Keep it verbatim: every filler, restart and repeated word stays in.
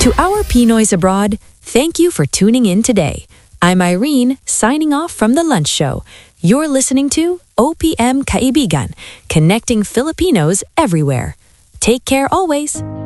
To our Pinoys abroad, thank you for tuning in today. I'm Irene, signing off from The Lunch Show. You're listening to O P M Kaibigan, connecting Filipinos everywhere. Take care always.